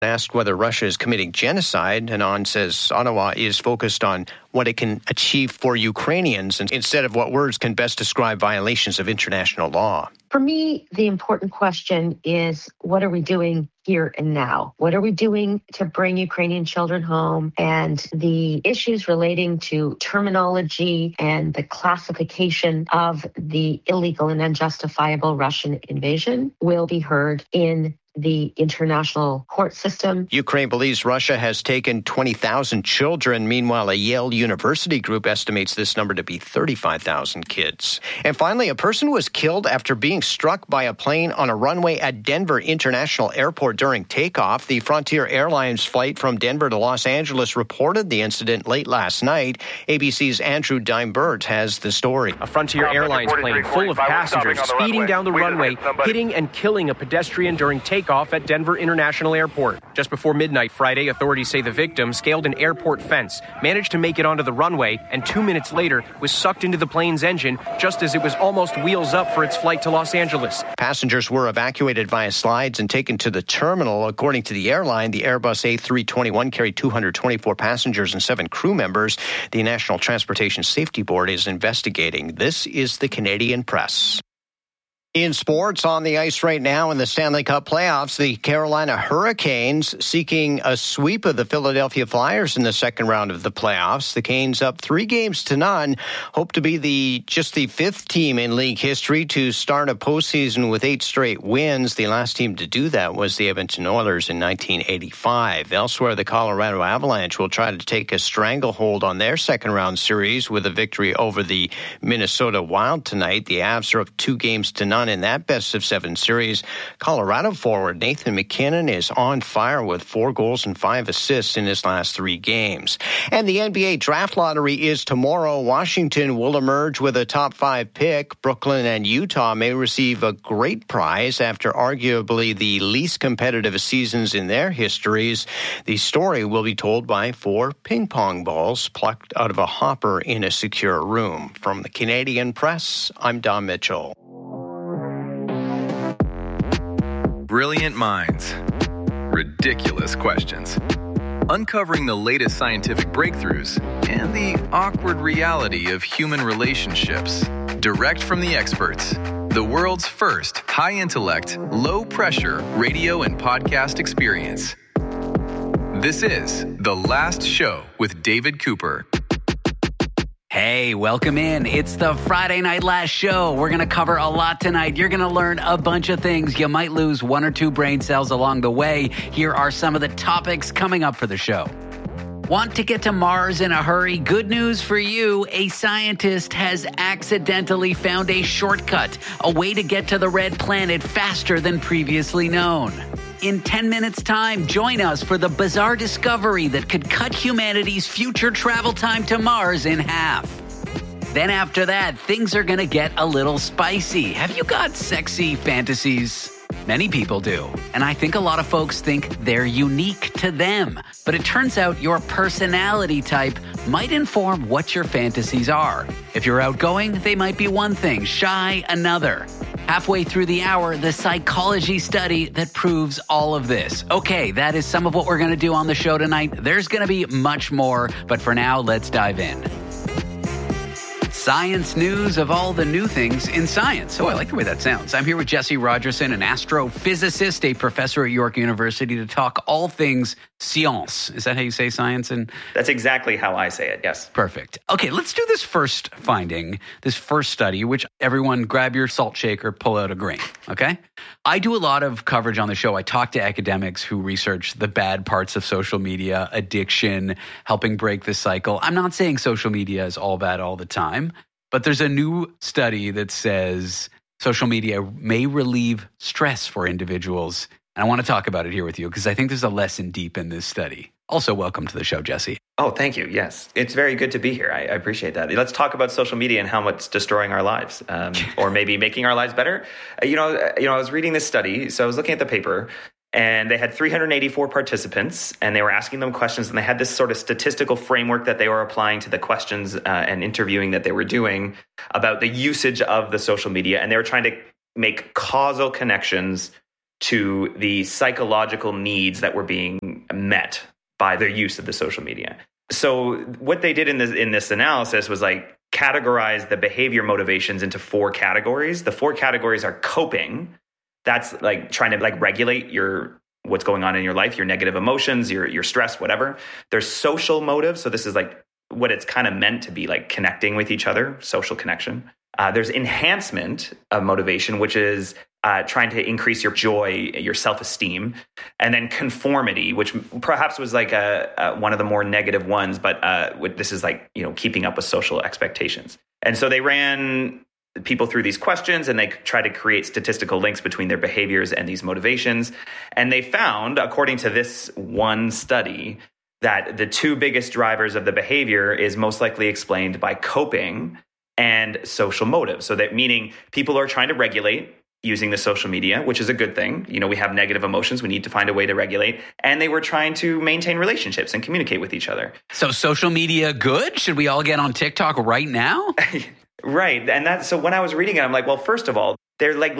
Asked whether Russia is committing genocide, Anand says Ottawa is focused on what it can achieve for Ukrainians instead of what words can best describe violations of international law. For me, the important question is, what are we doing here and now? What are we doing to bring Ukrainian children home? And the issues relating to terminology and the classification of the illegal and unjustifiable Russian invasion will be heard in the international court system. Ukraine believes Russia has taken 20,000 children. Meanwhile, a Yale University group estimates this number to be 35,000 kids. And finally, a person was killed after being struck by a plane on a runway at Denver International Airport during takeoff. The Frontier Airlines flight from Denver to Los Angeles reported the incident late last night. ABC's Andrew Dimebert has the story. A Frontier Airlines plane full of passengers speeding down the runway, hitting and killing a pedestrian during takeoff at Denver International Airport. Just before midnight Friday, authorities say the victim scaled an airport fence, managed to make it onto the runway, and 2 minutes later was sucked into the plane's engine just as it was almost wheels up for its flight to Los Angeles. Passengers were evacuated via slides and taken to the terminal. According to the airline, the Airbus A321 carried 224 passengers and 7 crew members. The National Transportation Safety Board is investigating. This is the Canadian Press. In sports, on the ice right now in the Stanley Cup playoffs, the Carolina Hurricanes seeking a sweep of the Philadelphia Flyers in the second round of the playoffs. The Canes up 3-0, hope to be just the 5th team in league history to start a postseason with 8 straight wins. The last team to do that was the Edmonton Oilers in 1985. Elsewhere, the Colorado Avalanche will try to take a stranglehold on their second round series with a victory over the Minnesota Wild tonight. The Avs are up 2-0 in that best-of-7 series. Colorado forward Nathan MacKinnon is on fire with 4 goals and 5 assists in his last 3 games. And the NBA draft lottery is tomorrow. Washington will emerge with a top 5 pick. Brooklyn and Utah may receive a great prize after arguably the least competitive seasons in their histories. The story will be told by 4 ping pong balls plucked out of a hopper in a secure room. From the Canadian Press, I'm Don Mitchell. Brilliant minds. Ridiculous questions. Uncovering the latest scientific breakthroughs and the awkward reality of human relationships. Direct from the experts. The world's first high-intellect, low-pressure radio and podcast experience. This is The Last Show with David Cooper. Hey, welcome in. It's the Friday Night Last Show. We're going to cover a lot tonight. You're going to learn a bunch of things. You might lose 1 or 2 brain cells along the way. Here are some of the topics coming up for the show. Want to get to Mars in a hurry? Good news for you. A scientist has accidentally found a shortcut, a way to get to the red planet faster than previously known. In 10 minutes' time, join us for the bizarre discovery that could cut humanity's future travel time to Mars in half. Then after that, things are going to get a little spicy. Have you got sexy fantasies? Many people do. And I think a lot of folks think they're unique to them. But it turns out your personality type might inform what your fantasies are. If you're outgoing, they might be one thing, shy another. Halfway through the hour, the psychology study that proves all of this. Okay, that is some of what we're going to do on the show tonight. There's going to be much more, but for now, let's dive in. Science news of all the new things in science. Oh, I like the way that sounds. I'm here with Jesse Rogerson, an astrophysicist, a professor at York University, to talk all things science. Is that how you say science? And that's exactly how I say it, yes. Perfect. Okay, let's do this first finding, this first study, which everyone grab your salt shaker, pull out a grain, okay? I do a lot of coverage on the show. I talk to academics who research the bad parts of social media, addiction, helping break the cycle. I'm not saying social media is all bad all the time, but there's a new study that says social media may relieve stress for individuals. And I want to talk about it here with you because I think there's a lesson deep in this study. Also, welcome to the show, Jesse. Oh, thank you. Yes. It's very good to be here. I appreciate that. Let's talk about social media and how it's destroying our lives, or maybe making our lives better. I was reading this study, so I was looking at the paper, and they had 384 participants, and they were asking them questions, and they had this sort of statistical framework that they were applying to the questions and interviewing that they were doing about the usage of the social media, and they were trying to make causal connections to the psychological needs that were being met by their use of the social media. So what they did in this analysis was like categorize the behavior motivations into 4 categories. The 4 categories are coping. That's like trying to like regulate what's going on in your life, your negative emotions, your stress, whatever. There's social motives. So this is like what it's kind of meant to be, like connecting with each other, social connection. There's enhancement of motivation, which is trying to increase your joy, your self-esteem, and then conformity, which perhaps was like one of the more negative ones, but this is like, keeping up with social expectations. And so they ran people through these questions and they try to create statistical links between their behaviors and these motivations. And they found, according to this one study, that the 2 biggest drivers of the behavior is most likely explained by coping and social motives. So that meaning people are trying to regulate using the social media, which is a good thing. We have negative emotions. We need to find a way to regulate. And they were trying to maintain relationships and communicate with each other. So social media good? Should we all get on TikTok right now? Right. And so when I was reading it, I'm like, well, first of all, they're like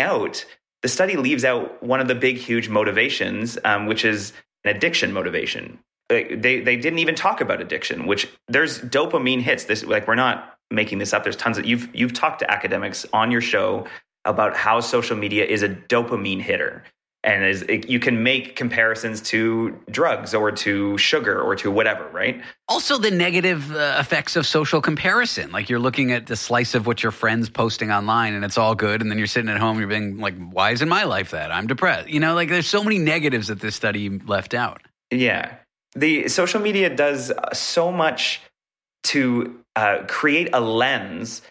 the study leaves out one of the big, huge motivations, which is an addiction motivation. They didn't even talk about addiction, which there's dopamine hits. We're not making this up. There's tons of, you've talked to academics on your show about how social media is a dopamine hitter. And you can make comparisons to drugs or to sugar or to whatever, right? Also, the negative effects of social comparison. Like you're looking at the slice of what your friend's posting online and it's all good. And then you're sitting at home, you're being like, why isn't my life that? I'm depressed. Like there's so many negatives that this study left out. Yeah. The social media does so much to create a lens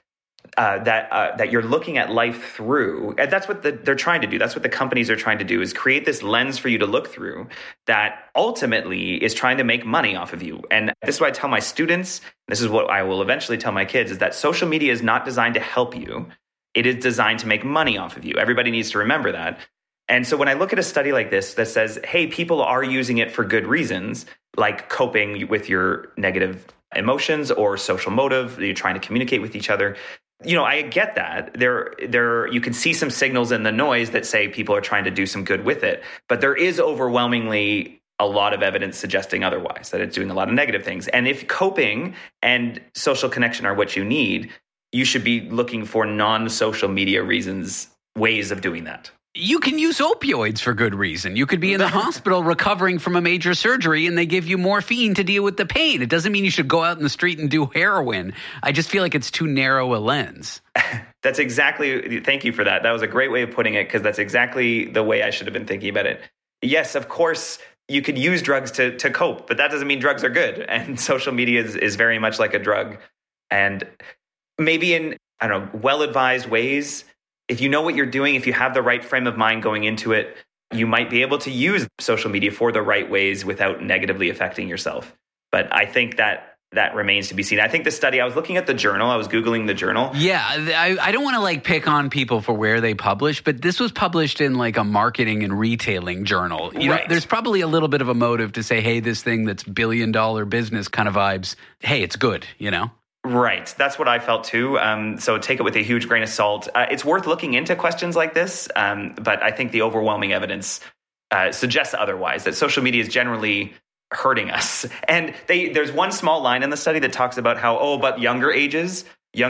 that you're looking at life through. And that's what they're trying to do. That's what the companies are trying to do, is create this lens for you to look through that ultimately is trying to make money off of you. And this is what I tell my students. This is what I will eventually tell my kids, is that social media is not designed to help you. It is designed to make money off of you. Everybody needs to remember that. And so when I look at a study like this that says, hey, people are using it for good reasons, like coping with your negative emotions or social motive, you're trying to communicate with each other. I get that. There you can see some signals in the noise that say people are trying to do some good with it, but there is overwhelmingly a lot of evidence suggesting otherwise, that it's doing a lot of negative things. And if coping and social connection are what you need, you should be looking for non-social media ways of doing that. You can use opioids for good reason. You could be in the hospital recovering from a major surgery and they give you morphine to deal with the pain. It doesn't mean you should go out in the street and do heroin. I just feel like it's too narrow a lens. Thank you for that. That was a great way of putting it, because that's exactly the way I should have been thinking about it. Yes, of course, you could use drugs to cope, but that doesn't mean drugs are good. And social media is very much like a drug. And maybe in, well-advised ways, if you know what you're doing, if you have the right frame of mind going into it, you might be able to use social media for the right ways without negatively affecting yourself. But I think that remains to be seen. I think the study, I was looking at the journal, I was Googling the journal. Yeah, I don't want to pick on people for where they publish, but this was published in a marketing and retailing journal. Right. There's probably a little bit of a motive to say, hey, this thing that's $1 billion business kind of vibes, hey, it's good, Right. That's what I felt too. So take it with a huge grain of salt. It's worth looking into questions like this, but I think the overwhelming evidence suggests otherwise, that social media is generally hurting us. And there's one small line in the study that talks about how, but younger ages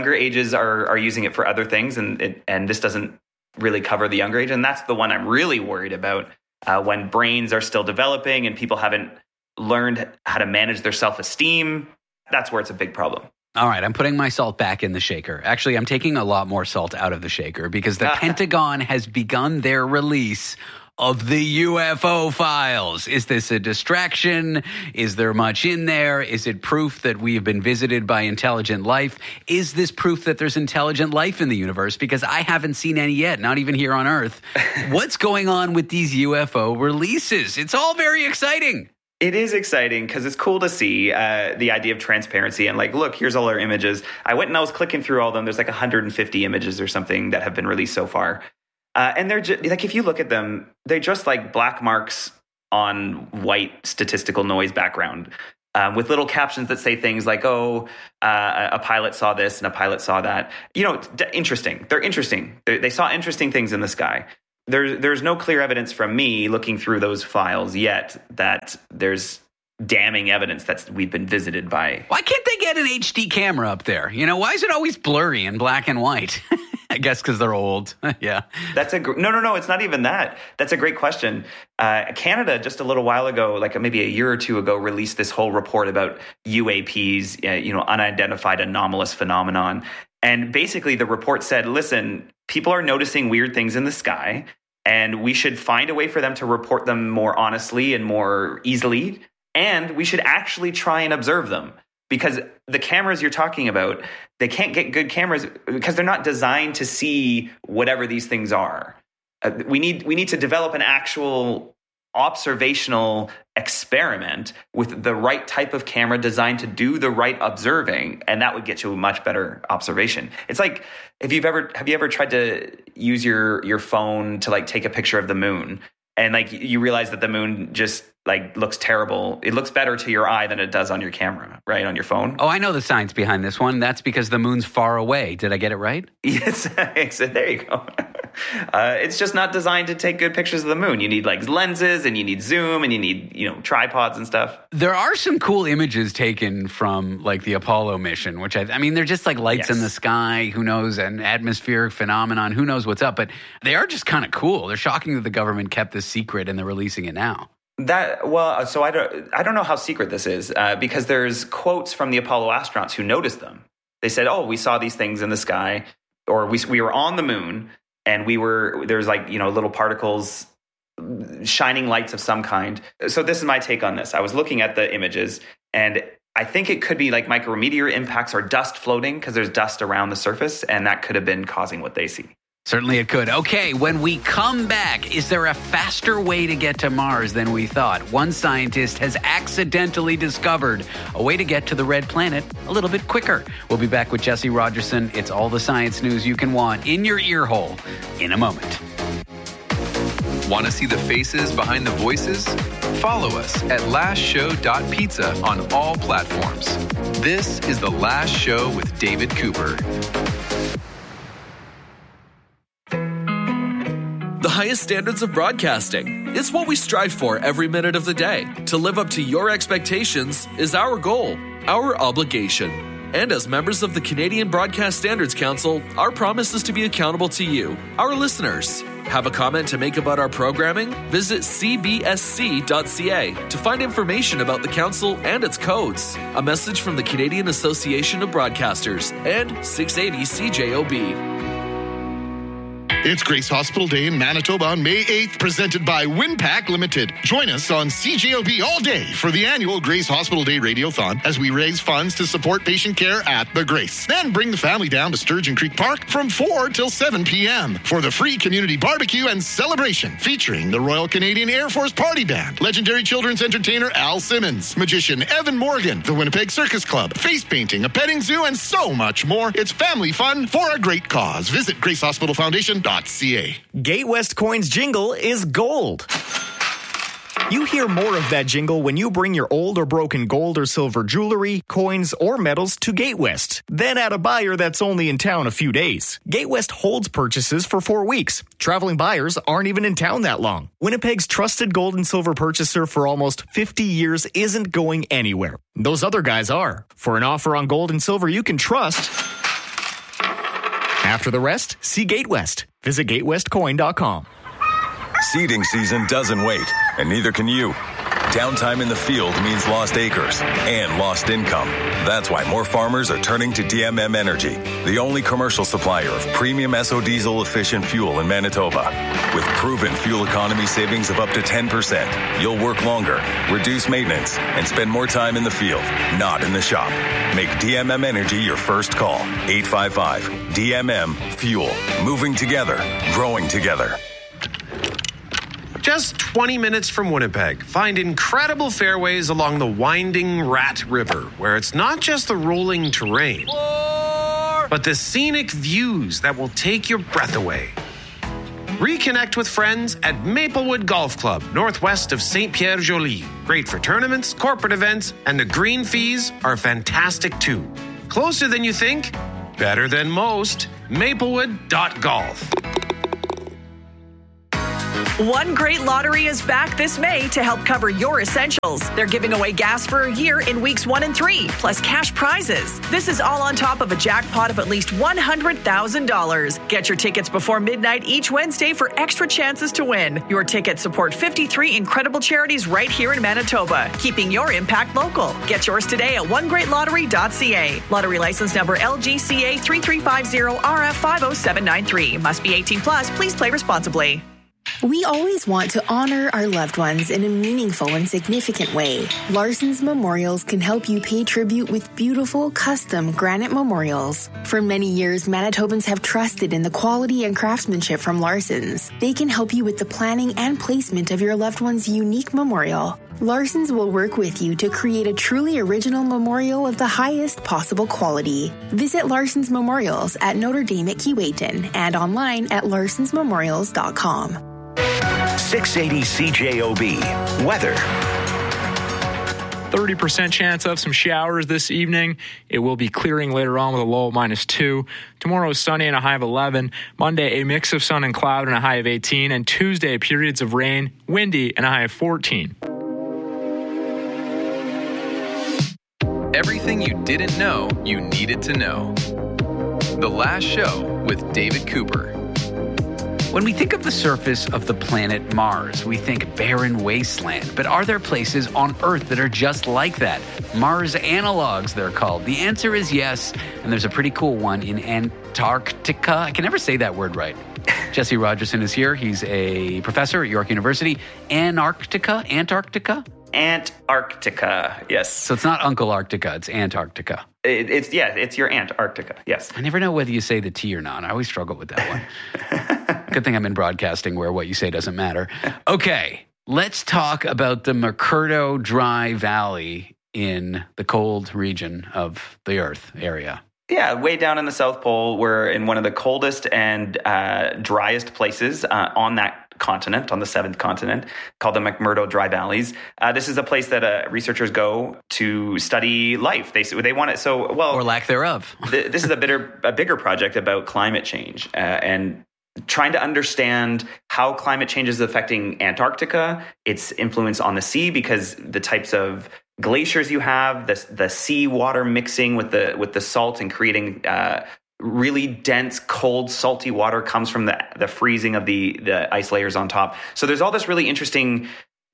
are using it for other things, and this doesn't really cover the younger age. And that's the one I'm really worried about, when brains are still developing and people haven't learned how to manage their self-esteem. That's where it's a big problem. All right, I'm putting my salt back in the shaker. Actually, I'm taking a lot more salt out of the shaker because the Pentagon has begun their release of the UFO files. Is this a distraction? Is there much in there? Is it proof that we have been visited by intelligent life? Is this proof that there's intelligent life in the universe? Because I haven't seen any yet, not even here on Earth. What's going on with these UFO releases? It's all very exciting. It is exciting because it's cool to see the idea of transparency and look, here's all our images. I went and I was clicking through all of them. There's 150 images or something that have been released so far. And they're just, if you look at them, they're just like black marks on white statistical noise background with little captions that say things like, a pilot saw this and a pilot saw that. Interesting. They're interesting. They saw interesting things in the sky. there's no clear evidence from me looking through those files yet that there's damning evidence that we've been visited by. Why can't they get an HD camera up there? Why is it always blurry and black and white? I guess because they're old. Yeah. That's no. It's not even that. That's a great question. Canada, just a little while ago, like maybe a year or two ago, released this whole report about UAPs, unidentified anomalous phenomenon. And basically the report said, listen, people are noticing weird things in the sky, and we should find a way for them to report them more honestly and more easily. And we should actually try and observe them, because the cameras you're talking about, they can't get good cameras because they're not designed to see whatever these things are. We need to develop an actual observational experiment with the right type of camera designed to do the right observing, and that would get you a much better observation. It's like, have you ever tried to use your phone to like take a picture of the moon, and like you realize that the moon just like looks terrible. It looks better to your eye than it does on your camera, right? On your phone. Oh, I know the science behind this one. That's because the moon's far away. Did I get it right? Yes. There you go. It's just not designed to take good pictures of the moon. You need like lenses, and you need zoom, and you need, tripods and stuff. There are some cool images taken from like the Apollo mission, which I mean, they're just like lights in the sky. Who knows? An atmospheric phenomenon. Who knows what's up? But they are just kind of cool. They're shocking that the government kept this secret and they're releasing it now. So I don't know how secret this is, because there's quotes from the Apollo astronauts who noticed them. They said, "Oh, we saw these things in the sky," or we were on the moon, and there's like little particles, shining lights of some kind. So this is my take on this. I was looking at the images, and I think it could be like micrometeor impacts or dust floating, because there's dust around the surface, and that could have been causing what they see. Certainly it could. Okay, when we come back, is there a faster way to get to Mars than we thought? One scientist has accidentally discovered a way to get to the red planet a little bit quicker. We'll be back with Jesse Rogerson. It's all the science news you can want in your ear hole in a moment. Want to see the faces behind the voices? Follow us at lastshow.pizza on all platforms. This is The Last Show with David Cooper. The highest standards of broadcasting. It's what we strive for every minute of the day. To live up to your expectations is our goal, our obligation. And as members of the Canadian Broadcast Standards Council, our promise is to be accountable to you, our listeners. Have a comment to make about our programming? Visit cbsc.ca to find information about the council and its codes. A message from the Canadian Association of Broadcasters and 680 CJOB. It's Grace Hospital Day in Manitoba on May 8th, presented by Winpack Limited. Join us on CJOB all day for the annual Grace Hospital Day Radiothon as we raise funds to support patient care at the Grace. Then bring the family down to Sturgeon Creek Park from 4 till 7 p.m. for the free community barbecue and celebration featuring the Royal Canadian Air Force Party Band, legendary children's entertainer Al Simmons, magician Evan Morgan, the Winnipeg Circus Club, face painting, a petting zoo, and so much more. It's family fun for a great cause. Visit GraceHospitalFoundation.ca. Gate West Coins jingle is gold. You hear more of that jingle when you bring your old or broken gold or silver jewelry, coins, or metals to Gate West. Then add a buyer that's only in town a few days. Gate West holds purchases for 4 weeks. Traveling buyers aren't even in town that long. Winnipeg's trusted gold and silver purchaser for almost 50 years isn't going anywhere. Those other guys are. For an offer on gold and silver you can trust. After the rest, see Gate West. Visit GateWestCoin.com. Seeding season doesn't wait, and neither can you. Downtime in the field means lost acres and lost income. That's why more farmers are turning to DMM Energy, the only commercial supplier of premium SO diesel efficient fuel in Manitoba. With proven fuel economy savings of up to 10%, you'll work longer, reduce maintenance, and spend more time in the field, not in the shop. Make DMM Energy your first call. 855-DMM-FUEL. Moving together, growing together. Just 20 minutes from Winnipeg, find incredible fairways along the winding Rat River, where it's not just the rolling terrain, but the scenic views that will take your breath away. Reconnect with friends at Maplewood Golf Club, northwest of Saint-Pierre-Joli. Great for tournaments, corporate events, and the green fees are fantastic too. Closer than you think, better than most. Maplewood.golf. One Great Lottery is back this May to help cover your essentials. They're giving away gas for a year in weeks 1 and 3, plus cash prizes. This is all on top of a jackpot of at least $100,000. Get your tickets before midnight each Wednesday for extra chances to win. Your tickets support 53 incredible charities right here in Manitoba, keeping your impact local. Get yours today at onegreatlottery.ca. Lottery license number LGCA 3350 RF 50793. Must be 18 plus. Please play responsibly. We always want to honor our loved ones in a meaningful and significant way. Larson's Memorials can help you pay tribute with beautiful, custom granite memorials. For many years, Manitobans have trusted in the quality and craftsmanship from Larson's. They can help you with the planning and placement of your loved one's unique memorial. Larson's will work with you to create a truly original memorial of the highest possible quality. Visit Larson's Memorials at Notre Dame at Keewatin and online at larsonsmemorials.com. 680 CJOB. Weather. 30% chance of some showers this evening. It will be clearing later on with a low of -2. Tomorrow is sunny and a high of 11. Monday, a mix of sun and cloud and a high of 18. And Tuesday, periods of rain, windy, and a high of 14. Everything you didn't know you needed to know. The Last Show with David Cooper. When we think of the surface of the planet Mars, we think barren wasteland. But are there places on Earth that are just like that? Mars analogs, they're called. The answer is yes, and there's a pretty cool one in Antarctica. I can never say that word right. Jesse Rogerson is here. He's a professor at York University. Antarctica? Antarctica, yes. So it's not Uncle Arctica, it's Antarctica. It's your Antarctica, yes. I never know whether you say the T or not. I always struggle with that one. Good thing I'm in broadcasting where what you say doesn't matter. Okay, let's talk about the McMurdo Dry Valley in the cold region of the Earth area. Yeah, way down in the South Pole. We're in one of the coldest and driest places on that continent, on the 7th continent, called the McMurdo Dry Valleys. This is a place that researchers go to study life. They want it or lack thereof. This is a bigger project about climate change and trying to understand how climate change is affecting Antarctica, its influence on the sea, because the types of glaciers you have, the sea water mixing with the salt and creating really dense, cold, salty water comes from the freezing of the ice layers on top. So there's all this really interesting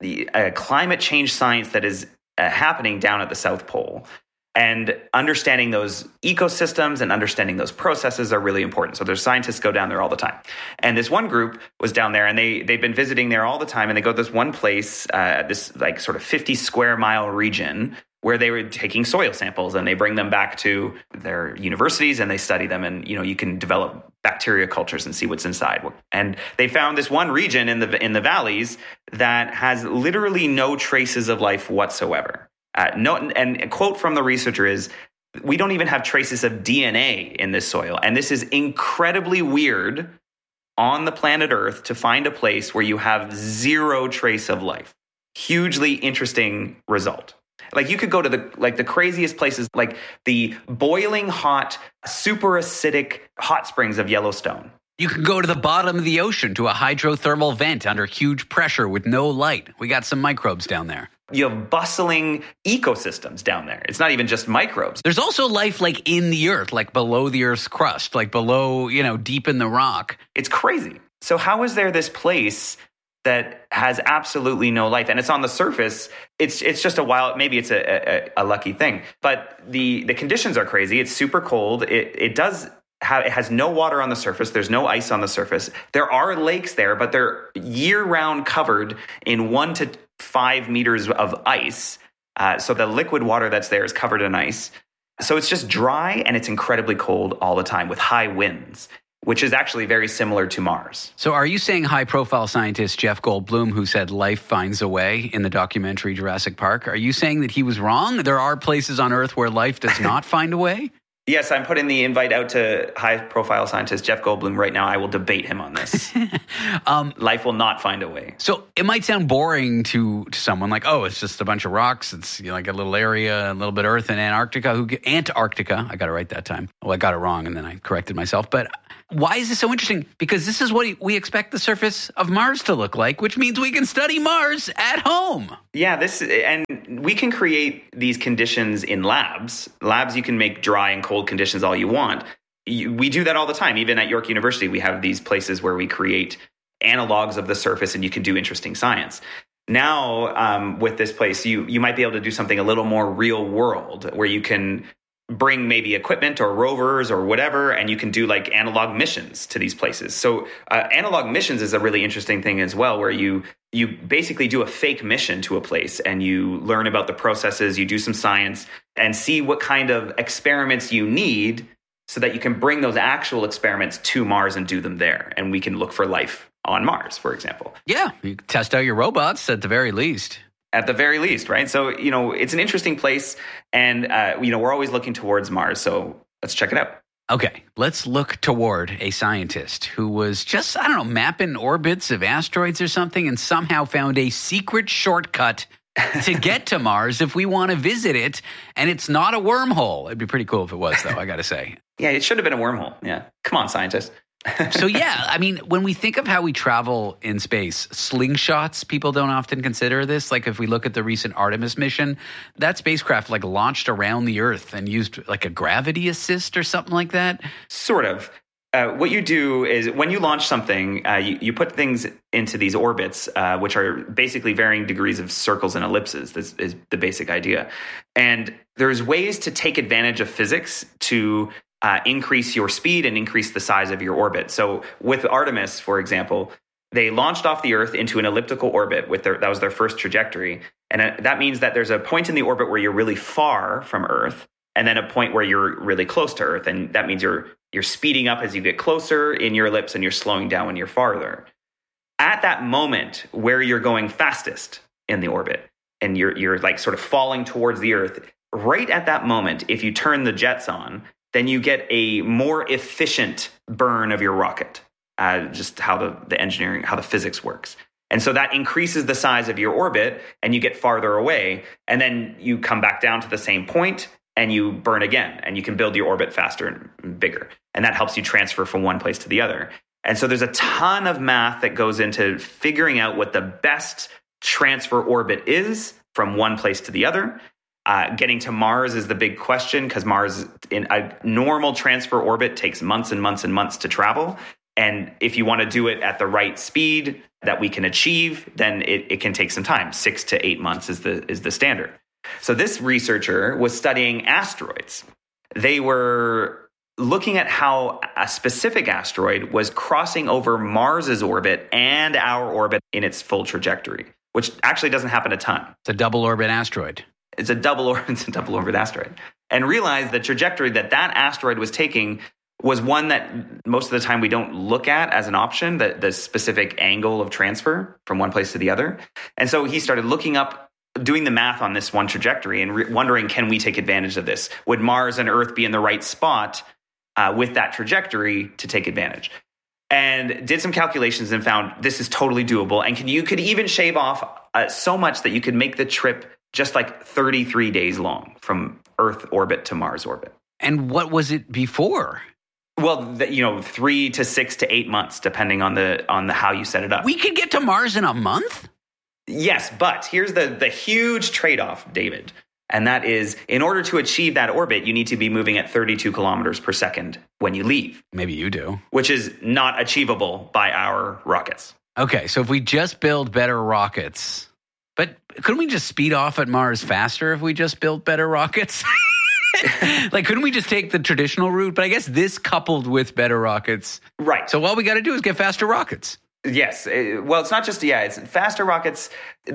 climate change science that is happening down at the South Pole. And understanding those ecosystems and understanding those processes are really important. So there's scientists go down there all the time. And this one group was down there, and they've been visiting there all the time. And they go to this one place, this like sort of 50 square mile region, where they were taking soil samples, and they bring them back to their universities and they study them. And you can develop bacteria cultures and see what's inside. And they found this one region in the valleys that has literally no traces of life whatsoever. And a quote from the researcher is, "We don't even have traces of DNA in this soil." And this is incredibly weird on the planet Earth to find a place where you have zero trace of life. Hugely interesting result. Like you could go to the craziest places, like the boiling hot, super acidic hot springs of Yellowstone. You can go to the bottom of the ocean to a hydrothermal vent under huge pressure with no light. We got some microbes down there. You have bustling ecosystems down there. It's not even just microbes. There's also life like in the earth, like below the earth's crust, like below, deep in the rock. It's crazy. So how is there this place that has absolutely no life? And it's on the surface. It's just a wild, maybe it's a lucky thing. But the conditions are crazy. It's super cold. It has no water on the surface. There's no ice on the surface. There are lakes there, but they're year-round covered in 1 to 5 meters of ice. So the liquid water that's there is covered in ice. So it's just dry and it's incredibly cold all the time with high winds, which is actually very similar to Mars. So are you saying high-profile scientist Jeff Goldblum, who said life finds a way in the documentary Jurassic Park, are you saying that he was wrong? There are places on Earth where life does not find a way? Yes, I'm putting the invite out to high-profile scientist Jeff Goldblum right now. I will debate him on this. Life will not find a way. So it might sound boring to someone like, oh, it's just a bunch of rocks. It's like a little area, a little bit of Earth in Antarctica. Antarctica. I got it right that time. Well, I got it wrong, and then I corrected myself. But why is this so interesting? Because this is what we expect the surface of Mars to look like, which means we can study Mars at home. Yeah, and we can create these conditions in labs. Labs, you can make dry and cold conditions all you want. We do that all the time. Even at York University, we have these places where we create analogs of the surface and you can do interesting science. Now, with this place, you might be able to do something a little more real world where you can bring maybe equipment or rovers or whatever, and you can do like analog missions to these places. So analog missions is a really interesting thing as well, where you basically do a fake mission to a place and you learn about the processes, you do some science and see what kind of experiments you need so that you can bring those actual experiments to Mars and do them there. And we can look for life on Mars, for example. Yeah, you test out your robots at the very least. At the very least, right? So, it's an interesting place, and, we're always looking towards Mars, so let's check it out. Okay, let's look toward a scientist who was just, mapping orbits of asteroids or something and somehow found a secret shortcut to get to Mars if we want to visit it, and it's not a wormhole. It'd be pretty cool if it was, though, I got to say. Yeah, it should have been a wormhole. Yeah. Come on, scientists. So, when we think of how we travel in space, slingshots, people don't often consider this. Like if we look at the recent Artemis mission, that spacecraft launched around the Earth and used like a gravity assist or something like that. Sort of. What you do is when you launch something, you put things into these orbits, which are basically varying degrees of circles and ellipses. This is the basic idea. And there's ways to take advantage of physics to increase your speed and increase the size of your orbit. So with Artemis, for example, they launched off the Earth into an elliptical orbit that was their first trajectory. And that means that there's a point in the orbit where you're really far from Earth, and then a point where you're really close to Earth. And that means you're speeding up as you get closer in your ellipse and you're slowing down when you're farther. At that moment where you're going fastest in the orbit and you're like sort of falling towards the Earth, right at that moment, if you turn the jets on, then you get a more efficient burn of your rocket, just how the engineering, how the physics works. And so that increases the size of your orbit and you get farther away. And then you come back down to the same point and you burn again. And you can build your orbit faster and bigger. And that helps you transfer from one place to the other. And so there's a ton of math that goes into figuring out what the best transfer orbit is from one place to the other. Getting to Mars is the big question because Mars in a normal transfer orbit takes months and months and months to travel. And if you want to do it at the right speed that we can achieve, then it can take some time. 6 to 8 months is the standard. So this researcher was studying asteroids. They were looking at how a specific asteroid was crossing over Mars's orbit and our orbit in its full trajectory, which actually doesn't happen a ton. It's a double orbit asteroid. It's a double orbit asteroid. And realized the trajectory that asteroid was taking was one that most of the time we don't look at as an option, the specific angle of transfer from one place to the other. And so he started looking up, doing the math on this one trajectory and wondering, can we take advantage of this? Would Mars and Earth be in the right spot with that trajectory to take advantage? And did some calculations and found this is totally doable. And you could even shave off so much that you could make the trip just like 33 days long from Earth orbit to Mars orbit. And what was it before? Well, 3 to 6 to 8 months, depending on the how you set it up. We could get to Mars in a month? Yes, but here's the huge trade-off, David. And that is, in order to achieve that orbit, you need to be moving at 32 kilometers per second when you leave. Maybe you do. Which is not achievable by our rockets. Okay, so if we just build better rockets... But couldn't we just speed off at Mars faster if we just built better rockets? Couldn't we just take the traditional route? But I guess this coupled with better rockets. Right. So all we got to do is get faster rockets. Yes. Well, it's not just, it's faster rockets.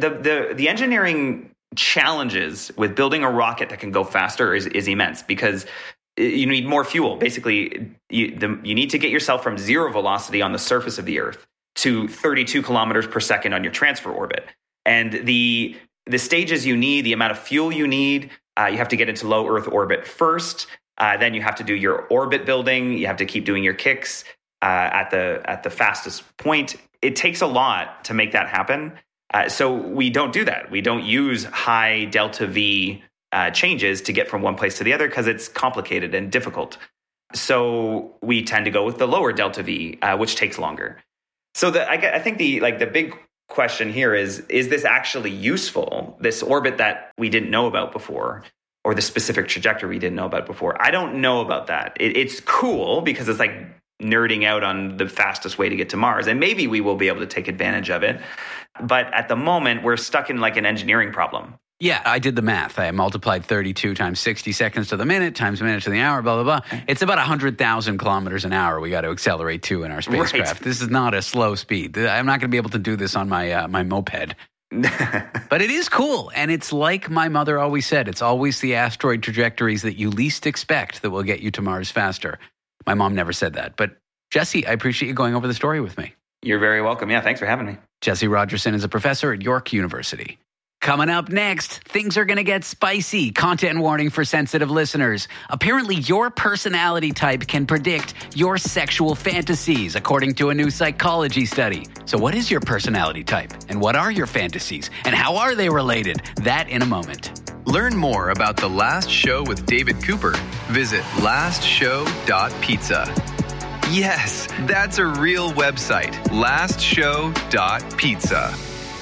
The engineering challenges with building a rocket that can go faster is immense because you need more fuel. Basically, you need to get yourself from zero velocity on the surface of the Earth to 32 kilometers per second on your transfer orbit. And the stages you need, the amount of fuel you need, you have to get into low Earth orbit first. Then you have to do your orbit building. You have to keep doing your kicks at the fastest point. It takes a lot to make that happen. So we don't do that. We don't use high delta V changes to get from one place to the other because it's complicated and difficult. So we tend to go with the lower delta V, which takes longer. So I think the big question here is this actually useful, this orbit that we didn't know about before, or the specific trajectory we didn't know about before? I don't know about that. It's cool because it's like nerding out on the fastest way to get to Mars, and maybe we will be able to take advantage of it. But at the moment, we're stuck in like an engineering problem. Yeah, I did the math. I multiplied 32 times 60 seconds to the minute times minute to the hour, blah, blah, blah. It's about 100,000 kilometers an hour we got to accelerate to in our spacecraft. Right. This is not a slow speed. I'm not going to be able to do this on my my moped. But it is cool. And it's like my mother always said, it's always the asteroid trajectories that you least expect that will get you to Mars faster. My mom never said that. But Jesse, I appreciate you going over the story with me. You're very welcome. Yeah, thanks for having me. Jesse Rogerson is a professor at York University. Coming up next, things are going to get spicy. Content warning for sensitive listeners. Apparently, your personality type can predict your sexual fantasies, according to a new psychology study. So what is your personality type? And what are your fantasies? And how are they related? That in a moment. Learn more about The Last Show with David Cooper. Visit lastshow.pizza. Yes, that's a real website. lastshow.pizza.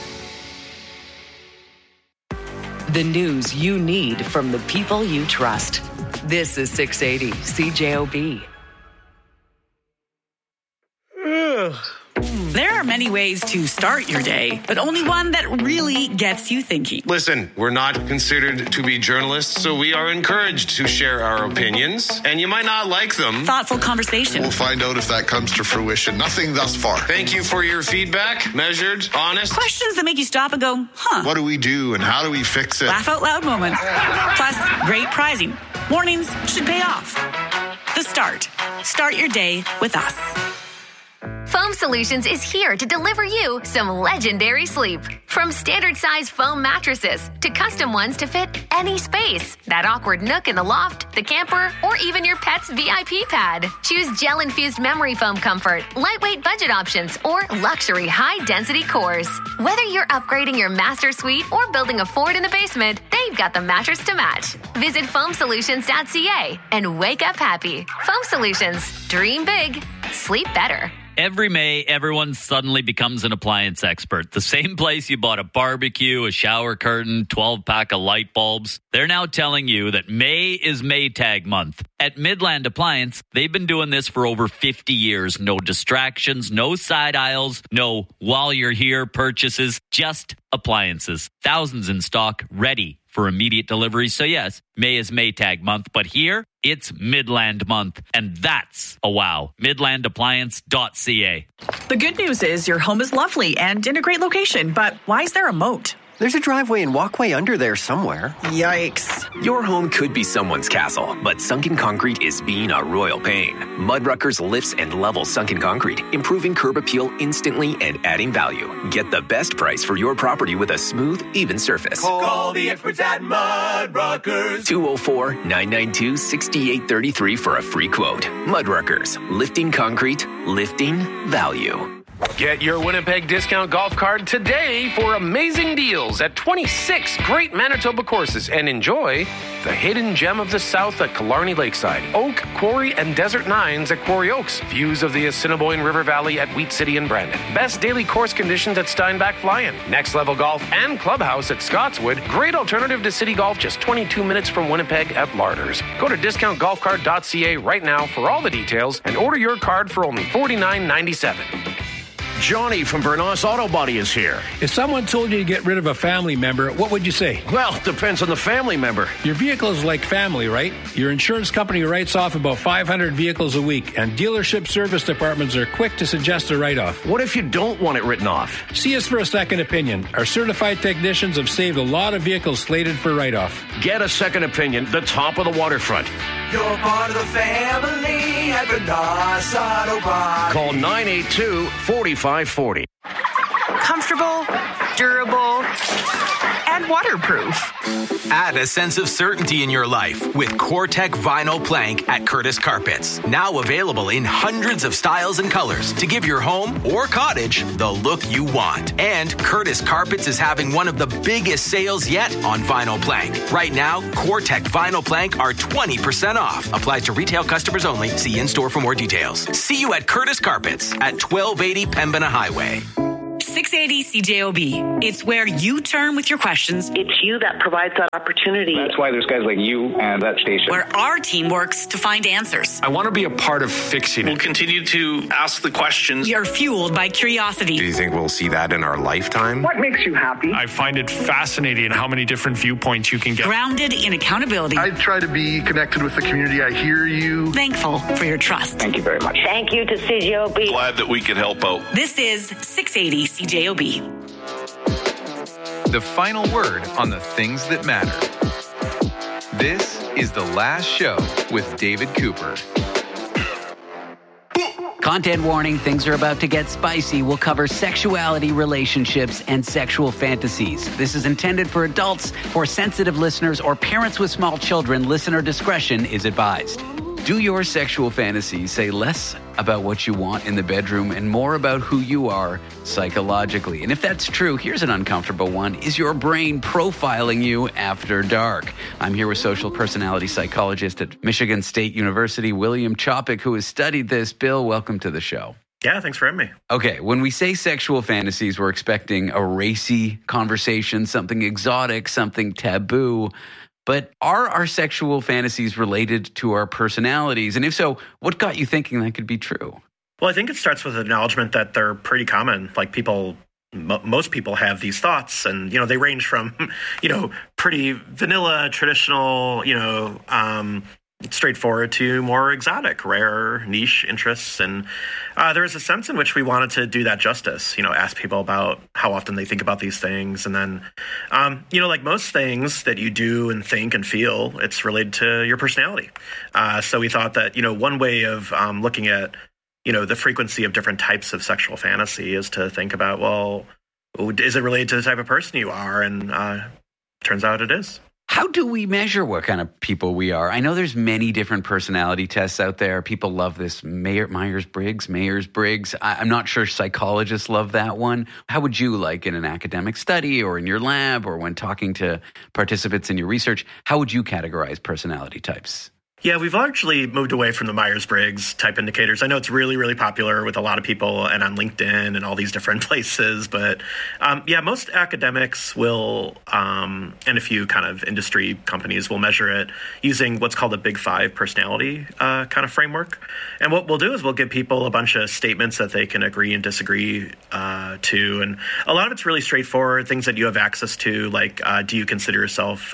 The news you need from the people you trust. This is 680 CJOB. There are many ways to start your day, but only one that really gets you thinking. Listen, we're not considered to be journalists, so we are encouraged to share our opinions, and you might not like them. Thoughtful conversation. We'll find out if that comes to fruition. Nothing thus far. Thank you for your feedback. Measured, honest. Questions that make you stop and go, huh? What do we do and how do we fix it? Laugh out loud moments. Plus, great prizing. Mornings should pay off. The Start. Start your day with us. Foam Solutions is here to deliver you some legendary sleep. From standard size foam mattresses to custom ones to fit any space. That awkward nook in the loft, the camper, or even your pet's VIP pad. Choose gel-infused memory foam comfort, lightweight budget options, or luxury high-density cores. Whether you're upgrading your master suite or building a fort in the basement, they've got the mattress to match. Visit foamsolutions.ca and wake up happy. Foam Solutions. Dream big. Sleep better. Every May, everyone suddenly becomes an appliance expert. The same place you bought a barbecue, a shower curtain, 12-pack of light bulbs. They're now telling you that May is Maytag month. At Midland Appliance, they've been doing this for over 50 years. No distractions, no side aisles, no while you're here purchases, just appliances. Thousands in stock, ready for immediate delivery. So yes, May is Maytag month, but here it's Midland month, and that's a wow. MidlandAppliance.ca. The good news is your home is lovely and in a great location, but why is there a moat? There's a driveway and walkway under there somewhere. Yikes. Your home could be someone's castle, but sunken concrete is being a royal pain. Mudruckers lifts and levels sunken concrete, improving curb appeal instantly and adding value. Get the best price for your property with a smooth, even surface. Call the experts at Mudruckers. 204-992-6833 for a free quote. Mudruckers, lifting concrete, lifting value. Get your Winnipeg discount golf card today for amazing deals at 26 great Manitoba courses and enjoy the hidden gem of the South at Killarney Lakeside, Oak, Quarry, and Desert Nines at Quarry Oaks, views of the Assiniboine River Valley at Wheat City and Brandon, best daily course conditions at Steinbach Fly-In, next level golf and clubhouse at Scotswood, great alternative to city golf just 22 minutes from Winnipeg at Larders. Go to discountgolfcard.ca right now for all the details and order your card for only $49.97. Johnny from Vernos Auto Body is here. If someone told you to get rid of a family member, what would you say? Well, it depends on the family member. Your vehicle is like family, right? Your insurance company writes off about 500 vehicles a week, and dealership service departments are quick to suggest a write-off. What if you don't want it written off? See us for a second opinion. Our certified technicians have saved a lot of vehicles slated for write-off. Get a second opinion, the top of the waterfront. You're part of the family at Vernos Auto Body. Call 982-4540. Comfortable, durable, and and waterproof. Add a sense of certainty in your life with CoreTech Vinyl Plank at Curtis Carpets. Now available in hundreds of styles and colors to give your home or cottage the look you want. And Curtis Carpets is having one of the biggest sales yet on vinyl plank. Right now, CoreTech Vinyl Plank are 20% off. Applies to retail customers only. See in-store for more details. See you at Curtis Carpets at 1280 Pembina Highway. 680 CJOB. It's where you turn with your questions. It's you that provides that opportunity. That's why there's guys like you and that station. Where our team works to find answers. I want to be a part of fixing it. We'll continue to ask the questions. You're fueled by curiosity. Do you think we'll see that in our lifetime? What makes you happy? I find it fascinating how many different viewpoints you can get. Grounded in accountability. I try to be connected with the community. I hear you. Thankful for your trust. Thank you very much. Thank you to CJOB. Glad that we could help out. This is 680 CJOB. The final word on the things that matter. This is The Last Show with David Cooper. Content warning, things are about to get spicy. We'll cover sexuality, relationships, and sexual fantasies. This is intended for adults, for sensitive listeners, or parents with small children. Listener discretion is advised. Do your sexual fantasies say less about what you want in the bedroom and more about who you are psychologically? And if that's true, here's an uncomfortable one. Is your brain profiling you after dark? I'm here with social personality psychologist at Michigan State University, William Chopik, who has studied this. Bill, welcome to the show. Yeah, thanks for having me. Okay, when we say sexual fantasies, we're expecting a racy conversation, something exotic, something taboo. But are our sexual fantasies related to our personalities? And if so, what got you thinking that could be true? Well, I think it starts with acknowledgement that they're pretty common. Like most people have these thoughts, and, they range from, pretty vanilla, traditional, straightforward to more exotic, rare, niche interests. And there is a sense in which we wanted to do that justice, ask people about how often they think about these things. And then, like most things that you do and think and feel, it's related to your personality. So we thought that, one way of looking at, the frequency of different types of sexual fantasy is to think about, well, is it related to the type of person you are? And turns out it is. How do we measure what kind of people we are? I know there's many different personality tests out there. People love this Myers-Briggs. I'm not sure psychologists love that one. How would you, like in an academic study or in your lab or when talking to participants in your research, how would you categorize personality types? Yeah, we've largely moved away from the Myers-Briggs type indicators. I know it's really, really popular with a lot of people and on LinkedIn and all these different places. But most academics will, and a few kind of industry companies will measure it using what's called a Big Five personality kind of framework. And what we'll do is we'll give people a bunch of statements that they can agree and disagree to. And a lot of it's really straightforward, things that you have access to, like do you consider yourself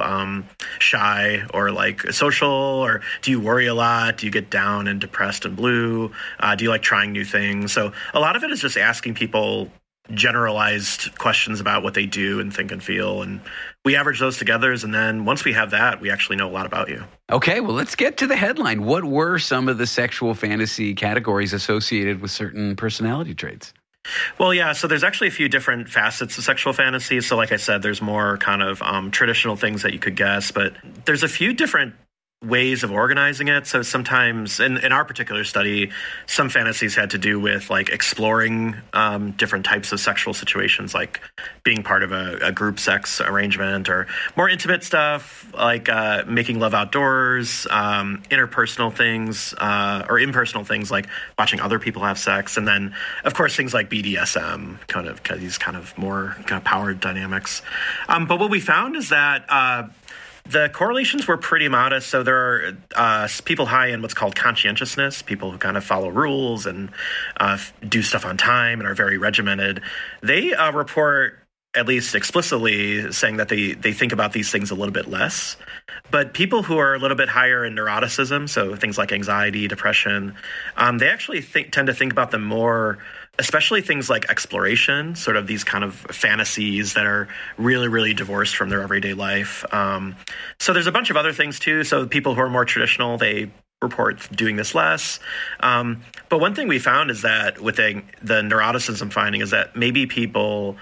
shy or like social, or do you worry a lot? Do you get down and depressed and blue? Do you like trying new things? So a lot of it is just asking people generalized questions about what they do and think and feel. And we average those together. And then once we have that, we actually know a lot about you. Okay, well, let's get to the headline. What were some of the sexual fantasy categories associated with certain personality traits? Well, yeah, so there's actually a few different facets of sexual fantasy. So like I said, there's more kind of traditional things that you could guess, but there's a few different ways of organizing it. So sometimes in our particular study, some fantasies had to do with like exploring different types of sexual situations, like being part of a group sex arrangement, or more intimate stuff like making love outdoors, interpersonal things or impersonal things like watching other people have sex. And then, of course, things like BDSM, these kind of more kind of power dynamics. But what we found is that the correlations were pretty modest. So there are people high in what's called conscientiousness, people who kind of follow rules and do stuff on time and are very regimented. They report, at least explicitly, saying that they think about these things a little bit less. But people who are a little bit higher in neuroticism, so things like anxiety, depression, they actually tend to think about them more, especially things like exploration, sort of these kind of fantasies that are really, really divorced from their everyday life. So there's a bunch of other things too. So people who are more traditional, they report doing this less. But one thing we found is that with the neuroticism finding is that maybe people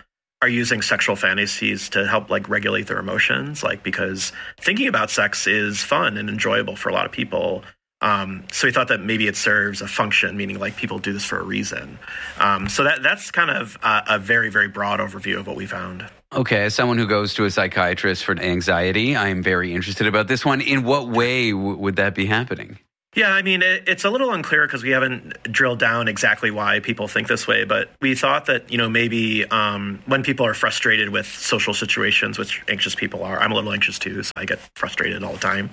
are using sexual fantasies to help like regulate their emotions, like because thinking about sex is fun and enjoyable for a lot of people. So we thought that maybe it serves a function, meaning like people do this for a reason. So that's kind of a very, very broad overview of what we found. Okay, as someone who goes to a psychiatrist for anxiety, I'm very interested about this one. In what way would that be happening? Yeah, I mean, it's a little unclear because we haven't drilled down exactly why people think this way, but we thought that, maybe when people are frustrated with social situations, which anxious people are, I'm a little anxious too, so I get frustrated all the time.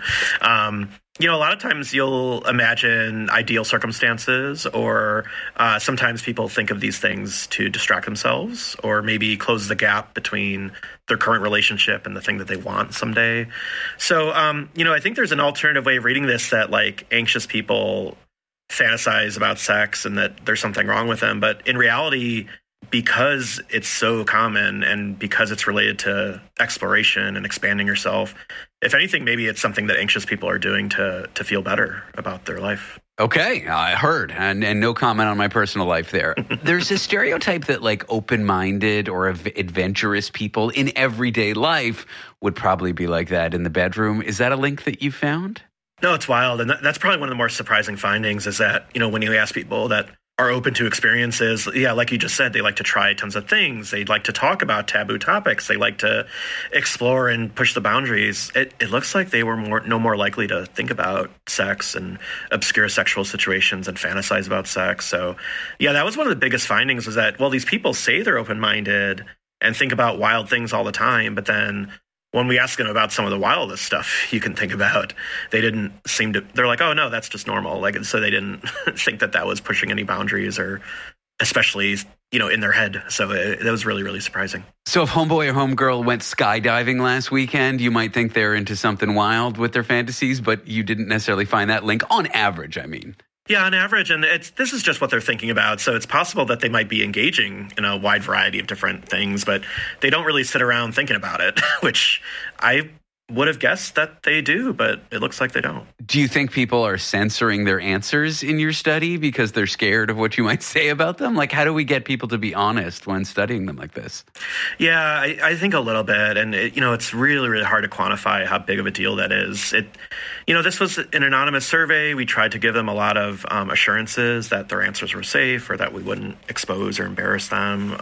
A lot of times you'll imagine ideal circumstances, or sometimes people think of these things to distract themselves or maybe close the gap between their current relationship and the thing that they want someday. So, I think there's an alternative way of reading this, that like anxious people fantasize about sex and that there's something wrong with them. But in reality, because it's so common and because it's related to exploration and expanding yourself, if anything, maybe it's something that anxious people are doing to feel better about their life. Okay, I heard, and no comment on my personal life there. There's a stereotype that like open-minded or adventurous people in everyday life would probably be like that in the bedroom. Is that a link that you found? No, it's wild. And that's probably one of the more surprising findings is that, when you ask people that are open to experiences, like you just said, they like to try tons of things. They like to talk about taboo topics. They like to explore and push the boundaries. It looks like they were no more likely to think about sex and obscure sexual situations and fantasize about sex. So, that was one of the biggest findings, was that, these people say they're open-minded and think about wild things all the time, but then when we ask them about some of the wildest stuff you can think about, they didn't seem to, they're like, oh no, that's just normal. Like, so they didn't think that was pushing any boundaries, or especially, in their head. So that was really, really surprising. So if homeboy or homegirl went skydiving last weekend, you might think they're into something wild with their fantasies, but you didn't necessarily find that link on average, I mean. Yeah, on average, and this is just what they're thinking about. So it's possible that they might be engaging in a wide variety of different things, but they don't really sit around thinking about it, which I would have guessed that they do, but it looks like they don't. Do you think people are censoring their answers in your study because they're scared of what you might say about them? Like, how do we get people to be honest when studying them like this? Yeah, I think a little bit. And, it's really, really hard to quantify how big of a deal that is. This was an anonymous survey. We tried to give them a lot of assurances that their answers were safe or that we wouldn't expose or embarrass them.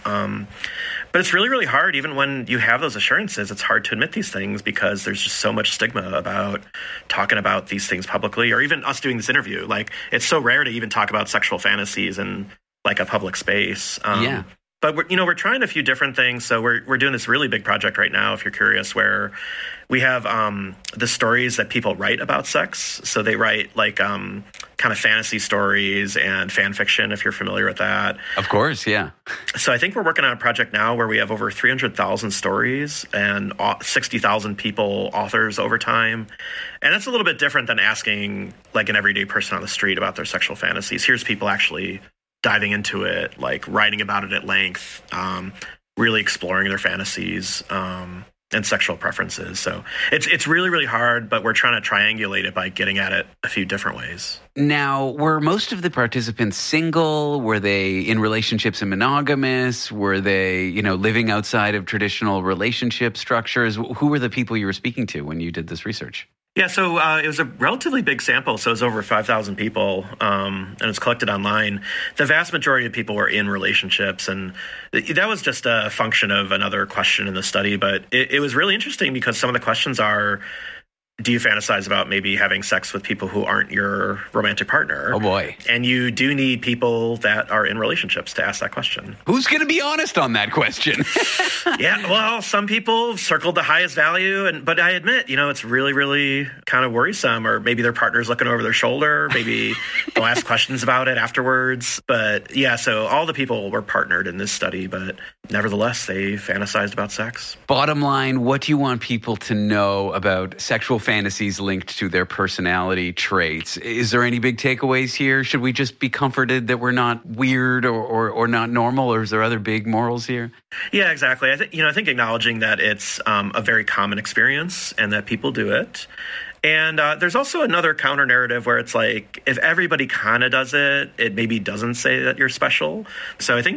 But it's really, really hard. Even when you have those assurances, it's hard to admit these things because there's just so much stigma about talking about these things publicly, or even us doing this interview. Like, it's so rare to even talk about sexual fantasies in like a public space. But we're trying a few different things. So we're doing this really big project right now, if you're curious, where we have the stories that people write about sex. So they write like kind of fantasy stories and fan fiction, if you're familiar with that. Of course, yeah. So I think we're working on a project now where we have over 300,000 stories and 60,000 people, authors over time. And that's a little bit different than asking like an everyday person on the street about their sexual fantasies. Here's people actually diving into it, like writing about it at length, really exploring their fantasies and sexual preferences. So it's really, really hard, but we're trying to triangulate it by getting at it a few different ways. Now, were most of the participants single? Were they in relationships and monogamous? Were they, living outside of traditional relationship structures? Who were the people you were speaking to when you did this research? Yeah, so it was a relatively big sample, so it was over 5,000 people, and it's collected online. The vast majority of people were in relationships, and that was just a function of another question in the study, but it was really interesting because some of the questions are, do you fantasize about maybe having sex with people who aren't your romantic partner? Oh, boy. And you do need people that are in relationships to ask that question. Who's going to be honest on that question? Yeah, well, some people circled the highest value, but I admit, it's really, really kind of worrisome, or maybe their partner's looking over their shoulder. Maybe they'll ask questions about it afterwards. But yeah, so all the people were partnered in this study, but nevertheless, they fantasized about sex. Bottom line, what do you want people to know about sexual fantasies linked to their personality traits? Is there any big takeaways here? Should we just be comforted that we're not weird or not normal, or is there other big morals here? Yeah, exactly. I think acknowledging that it's a very common experience and that people do it. And there's also another counter narrative where it's like, if everybody kind of does it, it maybe doesn't say that you're special. So I think,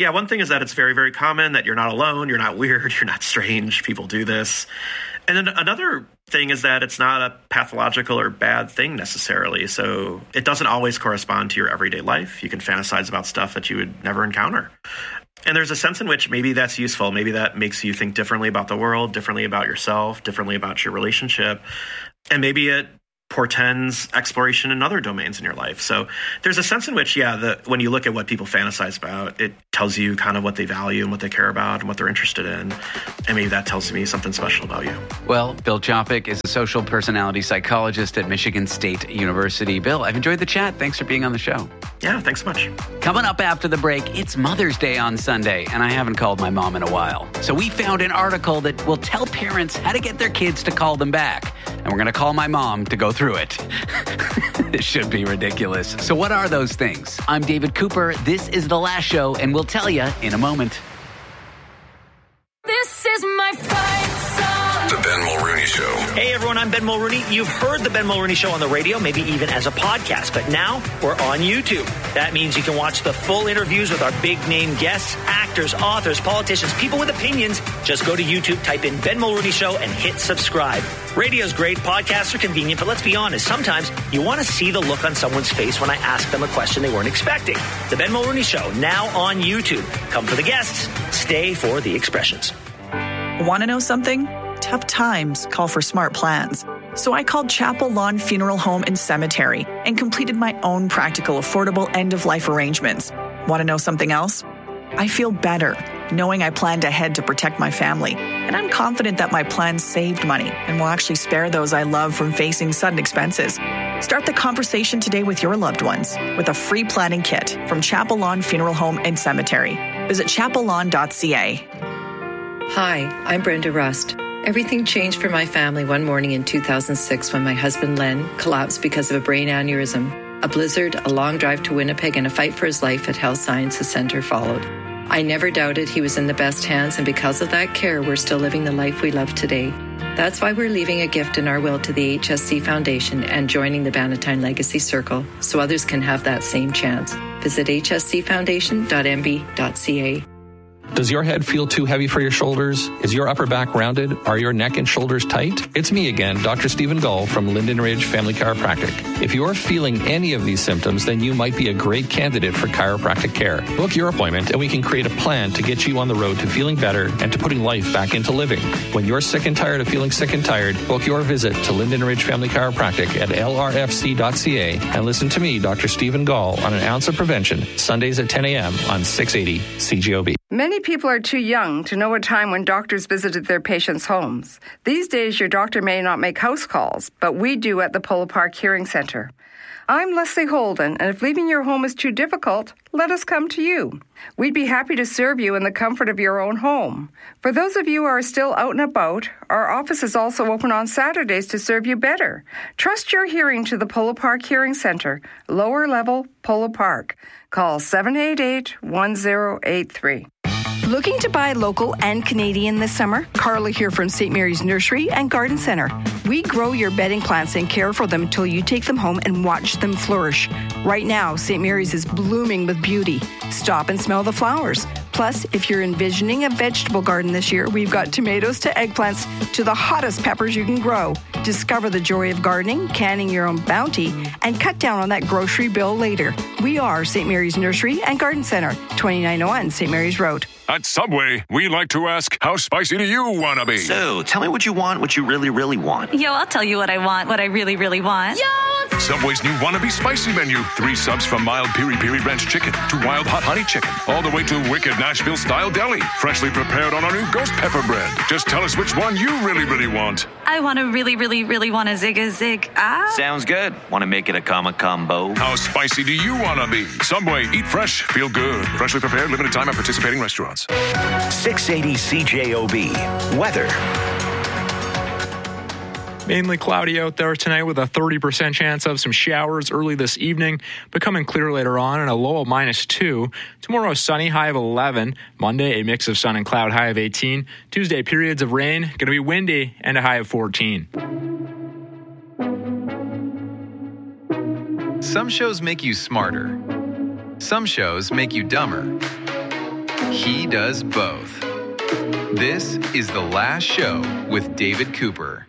Yeah, one thing is that it's very, very common that you're not alone, you're not weird, you're not strange, people do this. And then another thing is that it's not a pathological or bad thing necessarily. So it doesn't always correspond to your everyday life. You can fantasize about stuff that you would never encounter. And there's a sense in which maybe that's useful. Maybe that makes you think differently about the world, differently about yourself, differently about your relationship. And maybe it portends exploration in other domains in your life. So there's a sense in which, when you look at what people fantasize about, it tells you kind of what they value and what they care about and what they're interested in. And maybe that tells me something special about you. Well, Bill Chopik is a social personality psychologist at Michigan State University. Bill, I've enjoyed the chat. Thanks for being on the show. Yeah, thanks so much. Coming up after the break, it's Mother's Day on Sunday, and I haven't called my mom in a while. So we found an article that will tell parents how to get their kids to call them back. And we're going to call my mom to go through it. This should be ridiculous. So what are those things? I'm David Cooper. This is The Last Show, and we'll tell you in a moment. This is my fight song. The Ben Mulrooney Show. Hey everyone, I'm Ben Mulrooney. You've heard the Ben Mulrooney Show on the radio, maybe even as a podcast, but now we're on YouTube. That means you can watch the full interviews with our big name guests, actors, authors, politicians, people with opinions. Just go to YouTube, type in Ben Mulrooney Show and hit subscribe. Radio's great, podcasts are convenient, but let's be honest, sometimes you want to see the look on someone's face when I ask them a question they weren't expecting. The Ben Mulrooney Show, now on YouTube. Come for the guests, stay for the expressions. Want to know something? Tough times call for smart plans. So I called Chapel Lawn Funeral Home and Cemetery and completed my own practical, affordable end-of-life arrangements. Want to know something else? I feel better knowing I planned ahead to protect my family. And I'm confident that my plan saved money and will actually spare those I love from facing sudden expenses. Start the conversation today with your loved ones with a free planning kit from Chapel Lawn Funeral Home and Cemetery. Visit chapellawn.ca. Hi, I'm Brenda Rust. Everything changed for my family one morning in 2006 when my husband Len collapsed because of a brain aneurysm. A blizzard, a long drive to Winnipeg, and a fight for his life at Health Sciences Centre followed. I never doubted he was in the best hands, and because of that care, we're still living the life we love today. That's why we're leaving a gift in our will to the HSC Foundation and joining the Bannatyne Legacy Circle so others can have that same chance. Visit hscfoundation.mb.ca. Does your head feel too heavy for your shoulders? Is your upper back rounded? Are your neck and shoulders tight? It's me again, Dr. Stephen Gull from Linden Ridge Family Chiropractic. If you're feeling any of these symptoms, then you might be a great candidate for chiropractic care. Book your appointment and we can create a plan to get you on the road to feeling better and to putting life back into living. When you're sick and tired of feeling sick and tired, book your visit to Linden Ridge Family Chiropractic at lrfc.ca and listen to me, Dr. Stephen Gull, on An Ounce of Prevention, Sundays at 10 a.m. on 680 CJOB. Many people are too young to know a time when doctors visited their patients' homes. These days, your doctor may not make house calls, but we do at the Polo Park Hearing Center. I'm Leslie Holden, and if leaving your home is too difficult, let us come to you. We'd be happy to serve you in the comfort of your own home. For those of you who are still out and about, our office is also open on Saturdays to serve you better. Trust your hearing to the Polo Park Hearing Center, lower level Polo Park. Call 788-1083. Looking to buy local and Canadian this summer? Carla here from St. Mary's Nursery and Garden Center. We grow your bedding plants and care for them until you take them home and watch them flourish. Right now, St. Mary's is blooming with beauty. Stop and smell the flowers. Plus, if you're envisioning a vegetable garden this year, we've got tomatoes to eggplants to the hottest peppers you can grow. Discover the joy of gardening, canning your own bounty, and cut down on that grocery bill later. We are St. Mary's Nursery and Garden Center, 2901 St. Mary's Road. At Subway, we like to ask, how spicy do you want to be? So, tell me what you want, what you really, really want. Yo, I'll tell you what I want, what I really, really want. Yo! Subway's new Wannabe Spicy menu. 3 subs from mild piri-piri ranch chicken to wild hot honey chicken, all the way to wicked Nashville-style deli, freshly prepared on our new ghost pepper bread. Just tell us which one you really, really want. I want to really, really, really want a zig. Sounds good. Want to make it a combo? How spicy do you want to be? Subway, eat fresh, feel good. Freshly prepared, limited time at participating restaurants. 680 CJOB. Weather. Mainly cloudy out there tonight with a 30% chance of some showers early this evening, becoming clear later on and a low of -2. Tomorrow, sunny, high of 11. Monday, a mix of sun and cloud, high of 18. Tuesday, periods of rain, going to be windy and a high of 14. Some shows make you smarter. Some shows make you dumber. He does both. This is The Last Show with David Cooper.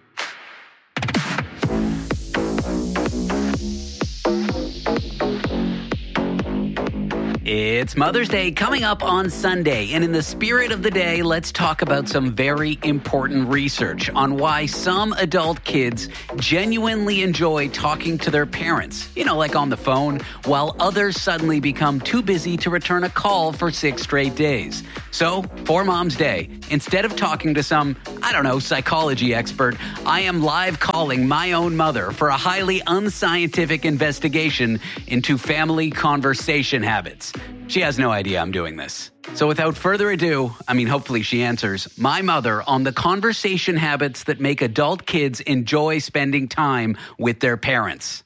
It's Mother's Day coming up on Sunday, and in the spirit of the day, let's talk about some very important research on why some adult kids genuinely enjoy talking to their parents, like on the phone, while others suddenly become too busy to return a call for 6 straight days. So, for Mom's Day, instead of talking to some, psychology expert, I am live calling my own mother for a highly unscientific investigation into family conversation habits. She has no idea I'm doing this. So without further ado, hopefully she answers, my mother on the conversation habits that make adult kids enjoy spending time with their parents.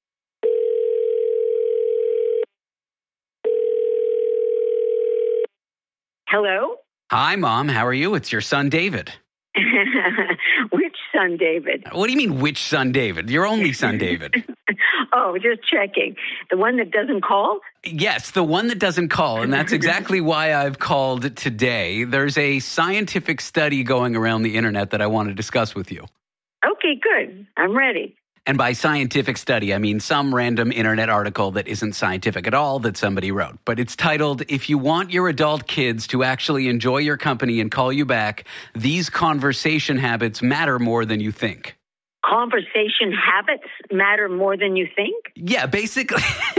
Hello? Hi, Mom. How are you? It's your son, David. Which son, David? What do you mean, which son, David? Your only son, David. Oh, just checking. The one that doesn't call? Yes, the one that doesn't call, and that's exactly why I've called today. There's a scientific study going around the internet that I want to discuss with you. Okay, good. I'm ready. And by scientific study, I mean some random internet article that isn't scientific at all that somebody wrote. But it's titled, If You Want Your Adult Kids to Actually Enjoy Your Company and Call You Back, These Conversation Habits Matter More Than You Think. Conversation habits matter more than you think? Yeah, basically,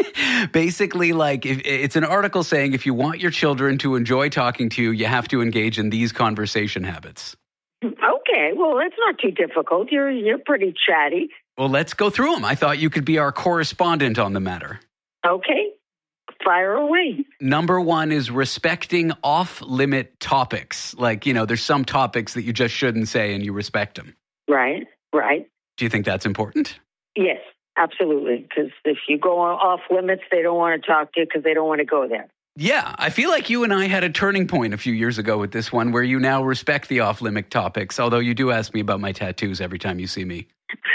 it's an article saying if you want your children to enjoy talking to you, you have to engage in these conversation habits. Okay, well, that's not too difficult. You're pretty chatty. Well, let's go through them. I thought you could be our correspondent on the matter. Okay, fire away. Number 1 is respecting off-limit topics. There's some topics that you just shouldn't say and you respect them. Right. Do you think that's important? Yes, absolutely. Because if you go off limits, they don't want to talk to you because they don't want to go there. Yeah, I feel like you and I had a turning point a few years ago with this one where you now respect the off-limit topics, although you do ask me about my tattoos every time you see me.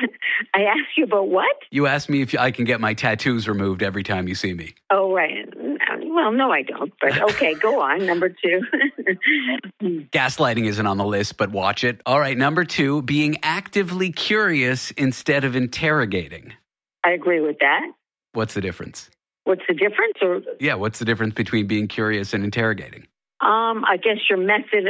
I ask you about what? You ask me if I can get my tattoos removed every time you see me. Oh, right. Well, no, I don't. But okay, go on. Number 2. Gaslighting isn't on the list, but watch it. All right, number 2, being actively curious instead of interrogating. I agree with that. What's the difference? What's the difference? Yeah, what's the difference between being curious and interrogating? I guess your method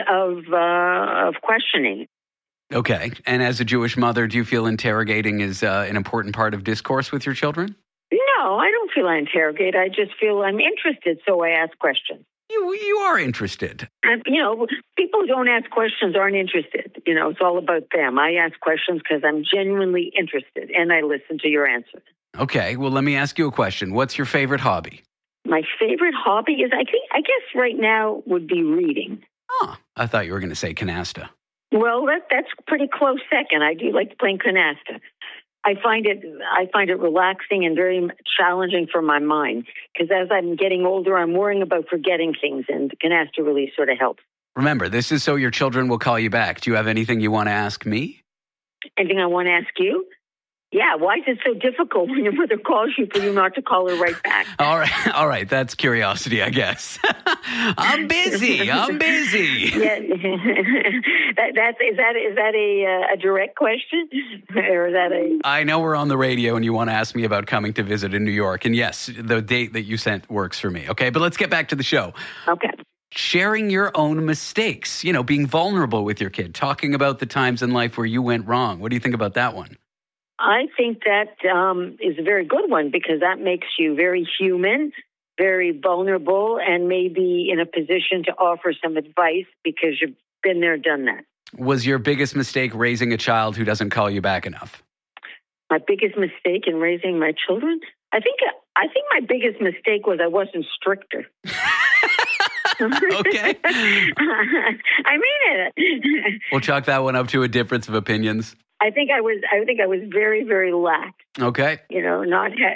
of questioning. Okay. And as a Jewish mother, do you feel interrogating is an important part of discourse with your children? No, I don't feel I interrogate. I just feel I'm interested, so I ask questions. You are interested. And, people who don't ask questions aren't interested. It's all about them. I ask questions because I'm genuinely interested, and I listen to your answer. Okay. Well, let me ask you a question. What's your favorite hobby? My favorite hobby is, I guess right now would be reading. Oh, I thought you were going to say canasta. Well, that's pretty close second. I do like playing canasta. I find it relaxing and very challenging for my mind because as I'm getting older, I'm worrying about forgetting things, and canasta really sort of helps. Remember, this is so your children will call you back. Do you have anything you want to ask me? Anything I want to ask you? Yeah, why is it so difficult when your mother calls you for you not to call her right back? All right. That's curiosity, I guess. I'm busy. Yeah. Is that a direct question, or is that a? I know we're on the radio, and you want to ask me about coming to visit in New York, and yes, the date that you sent works for me. Okay, but let's get back to the show. Okay. Sharing your own mistakes, being vulnerable with your kid, talking about the times in life where you went wrong. What do you think about that one? I think that is a very good one because that makes you very human, very vulnerable, and maybe in a position to offer some advice because you've been there, done that. Was your biggest mistake raising a child who doesn't call you back enough? My biggest mistake in raising my children? I think my biggest mistake was I wasn't stricter. Okay. I mean it. We'll chalk that one up to a difference of opinions. I think I was very, very lax. Okay. And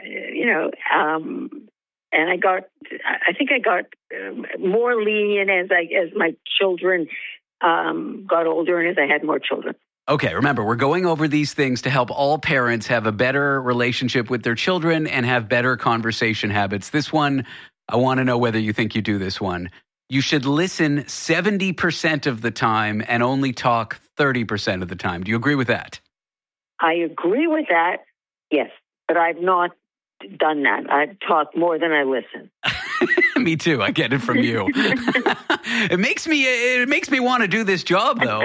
I got more lenient as my children got older and as I had more children. Okay, remember, we're going over these things to help all parents have a better relationship with their children and have better conversation habits. This one, I want to know whether you think you do this one. You should listen 70% of the time and only talk 30% of the time. Do you agree with that? I agree with that, yes, but I've not done that. I talk more than I listen. Me too. I get it from you. It makes me want to do this job, though.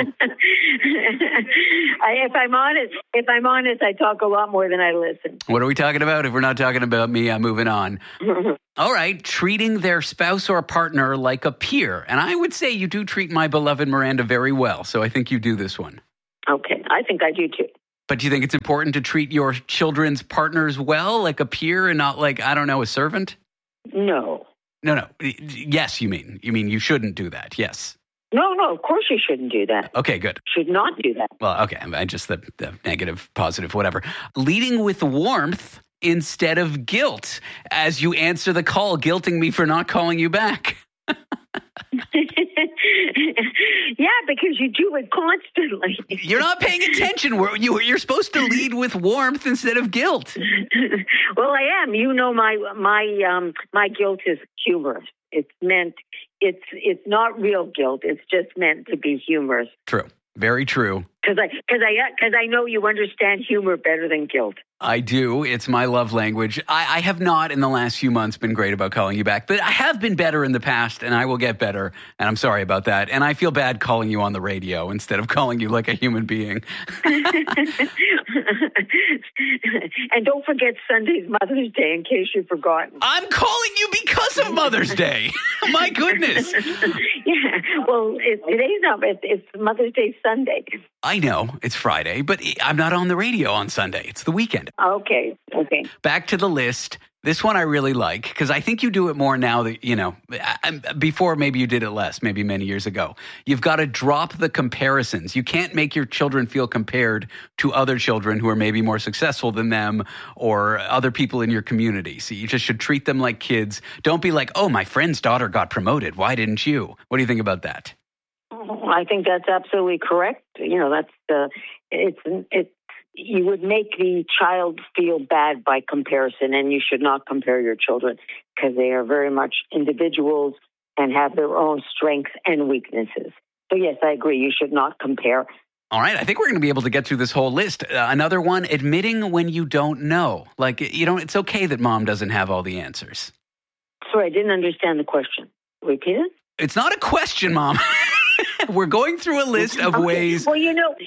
If I'm honest, I talk a lot more than I listen. What are we talking about? If we're not talking about me, I'm moving on. All right, treating their spouse or partner like a peer. And I would say you do treat my beloved Miranda very well, so I think you do this one. Okay, I think I do too. But do you think it's important to treat your children's partners well, like a peer and not like, I don't know, a servant? No. No. Yes, you mean you shouldn't do that. Yes. No, of course you shouldn't do that. Okay, good. Should not do that. Well, okay, I just the negative, positive, whatever. Leading with warmth instead of guilt as you answer the call, guilting me for not calling you back. Yeah, because you do it constantly. You're not paying attention. You're supposed to lead with warmth instead of guilt. Well, I am. You know, my guilt is humorous. It's meant. It's not real guilt. It's just meant to be humorous. True. Very true. Because I know you understand humor better than guilt. I do. It's my love language. I have not in the last few months been great about calling you back, but I have been better in the past, and I will get better, and I'm sorry about that. And I feel bad calling you on the radio instead of calling you like a human being. And don't forget Sunday's Mother's Day in case you've forgotten. I'm calling you because of Mother's Day. My goodness. Yeah. Well, today's not. It's Mother's Day Sunday. I know. It's Friday, but I'm not on the radio on Sunday. It's the weekend. Okay. Back to the list. This one I really like because I think you do it more now that, before maybe you did it less, maybe many years ago. You've got to drop the comparisons. You can't make your children feel compared to other children who are maybe more successful than them or other people in your community. So you just should treat them like kids. Don't be like, oh, my friend's daughter got promoted. Why didn't you? What do you think about that? I think that's absolutely correct. You would make the child feel bad by comparison, and you should not compare your children because they are very much individuals and have their own strengths and weaknesses. So yes, I agree. You should not compare. All right. I think we're going to be able to get through this whole list. Another one, admitting when you don't know. Like, it's okay that mom doesn't have all the answers. Sorry, I didn't understand the question. Repeat it? It's not a question, Mom. We're going through a list of ways. Well,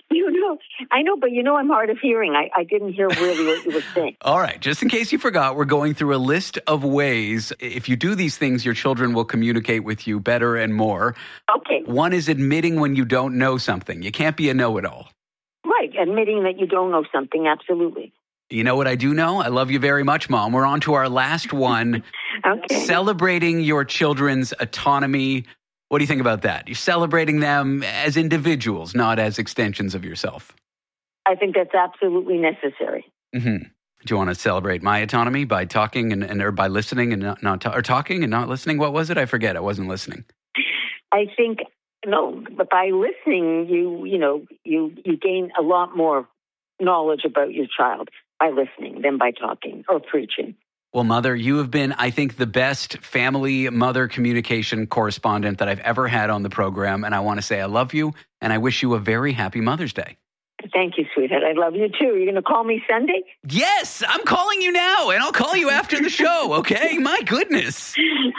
I know, but I'm hard of hearing. I didn't hear really what you were saying. All right. Just in case you forgot, we're going through a list of ways. If you do these things, your children will communicate with you better and more. Okay. One is admitting when you don't know something. You can't be a know-it-all. Right. Admitting that you don't know something. Absolutely. You know what I do know? I love you very much, Mom. We're on to our last one. Okay. Celebrating your children's autonomy. What do you think about that? You're celebrating them as individuals, not as extensions of yourself. I think that's absolutely necessary. Mm-hmm. Do you want to celebrate my autonomy by talking or by listening and or talking and not listening? What was it? I forget. I wasn't listening. I think but by listening, you gain a lot more knowledge about your child by listening than by talking or preaching. Well, Mother, you have been, I think, the best family mother communication correspondent that I've ever had on the program. And I want to say I love you, and I wish you a very happy Mother's Day. Thank you, sweetheart. I love you, too. You're going to call me Sunday? Yes, I'm calling you now, and I'll call you after the show, okay? My goodness.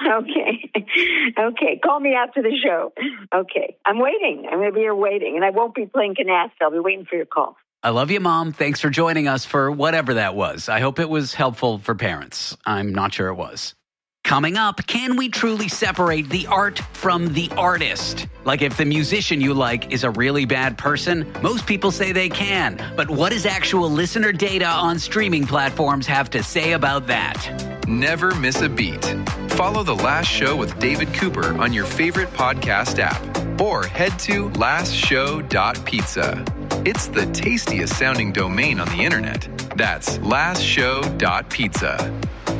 Okay. Call me after the show. Okay. I'm waiting. I'm going to be here waiting, and I won't be playing canasta. I'll be waiting for your call. I love you, Mom. Thanks for joining us for whatever that was. I hope it was helpful for parents. I'm not sure it was. Coming up, can we truly separate the art from the artist? Like if the musician you like is a really bad person, most people say they can. But what does actual listener data on streaming platforms have to say about that? Never miss a beat. Follow The Last Show with David Cooper on your favorite podcast app or head to lastshow.pizza. It's the tastiest sounding domain on the internet. That's lastshow.pizza.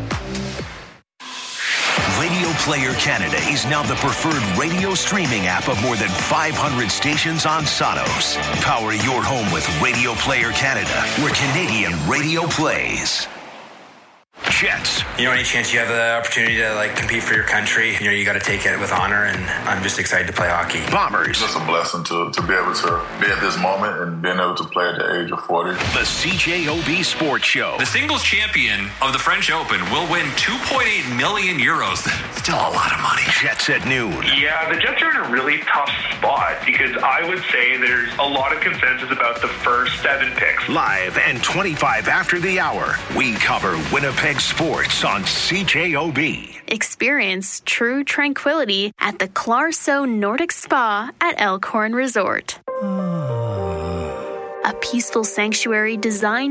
Radio Player Canada is now the preferred radio streaming app of more than 500 stations on Sonos. Power your home with Radio Player Canada, where Canadian radio plays. Jets. Any chance you have the opportunity to compete for your country, you got to take it with honor, and I'm just excited to play hockey. Bombers. It's a blessing to be able to be at this moment and being able to play at the age of 40. The CJOB Sports Show. The singles champion of the French Open will win 2.8 million euros. Still a lot of money. Jets at noon. Yeah, the Jets are in a really tough spot because I would say there's a lot of consensus about the first 7 picks. Live and 25 after the hour, we cover Winnipeg sports on CJOB. Experience true tranquility at the Clarso Nordic Spa at Elkhorn Resort. A peaceful sanctuary designed